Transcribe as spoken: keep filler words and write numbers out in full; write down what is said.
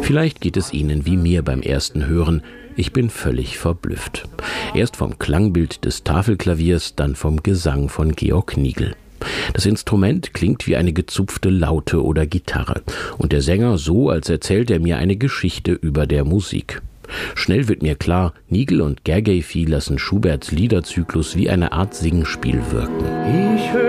Vielleicht geht es Ihnen wie mir beim ersten Hören. Ich bin völlig verblüfft. Erst vom Klangbild des Tafelklaviers, dann vom Gesang von Georg Nigl. Das Instrument klingt wie eine gezupfte Laute oder Gitarre und der Sänger so, als erzählt er mir eine Geschichte über der Musik. Schnell wird mir klar, Nigl und Gergely lassen Schuberts Liederzyklus wie eine Art Singspiel wirken. Ich